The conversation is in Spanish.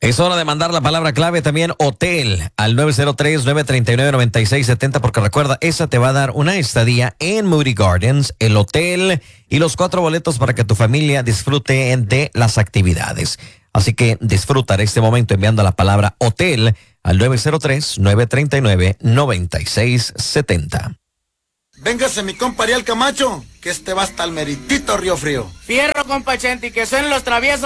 Es hora de mandar la palabra clave también hotel al 903-939-9670 porque recuerda, esa te va a dar una estadía en Moody Gardens, el hotel y los 4 boletos para que tu familia disfrute de las actividades. Así que disfruta de este momento enviando la palabra hotel al 903-939-9670. Véngase mi compa Ariel Camacho, que este va hasta el meritito Río Frío. Fierro, compa Chenti, que son los traviesos.